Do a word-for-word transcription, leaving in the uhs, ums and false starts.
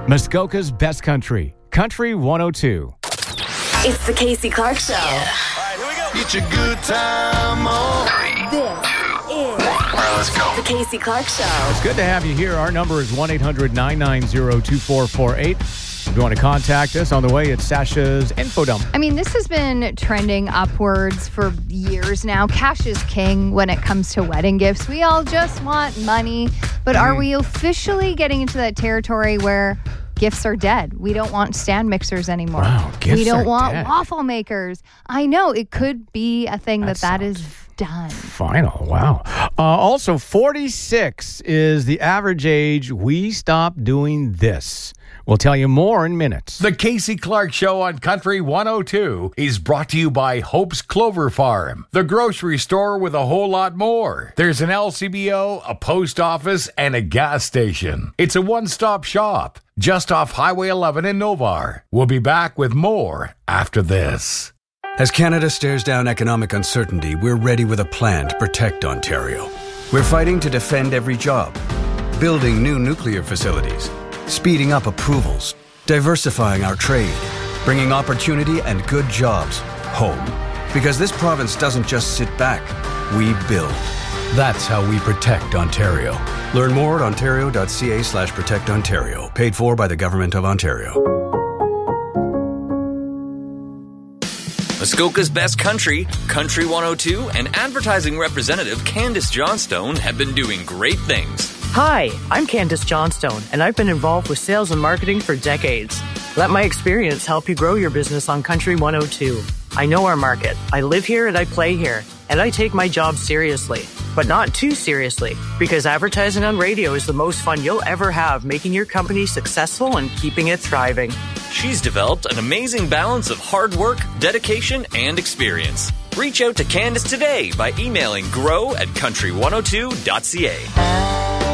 Muskoka's Best Country, Country one oh two. It's the Casey Clark Show. Yeah. All right, here we go. Get your good time on. This is All right, let's go. the Casey Clark Show. It's good to have you here. Our number is one eight hundred nine nine zero two four four eight. If you want to contact us, on the way, it's Sasha's Info Dump. I mean, this has been trending upwards for years now. Cash is king when it comes to wedding gifts. We all just want money. But are we officially getting into that territory where gifts are dead? We don't want stand mixers anymore. Wow, gifts We don't are want dead. waffle makers. I know. It could be a thing That that that sucks. is done. Final. Wow. Uh, also, forty-six is the average age we stopped doing this. We'll tell you more in minutes. The Casey Clark Show on Country one oh two is brought to you by Hope's Clover Farm, the grocery store with a whole lot more. There's an L C B O, a post office, and a gas station. It's a one-stop shop just off Highway eleven in Novar. We'll be back with more after this. As Canada stares down economic uncertainty, we're ready with a plan to protect Ontario. We're fighting to defend every job, building new nuclear facilities, speeding up approvals, diversifying our trade, bringing opportunity and good jobs home. Because this province doesn't just sit back, we build. That's how we protect Ontario. Learn more at ontario.ca slash protect Ontario. Paid for by the Government of Ontario. Muskoka's Best Country, Country one oh two, and advertising representative Candace Johnstone have been doing great things. Hi, I'm Candace Johnstone, and I've been involved with sales and marketing for decades. Let my experience help you grow your business on Country one oh two. I know our market. I live here and I play here, and I take my job seriously, but not too seriously, because advertising on radio is the most fun you'll ever have, making your company successful and keeping it thriving. She's developed an amazing balance of hard work, dedication, and experience. Reach out to Candace today by emailing grow at country one oh two dot c a.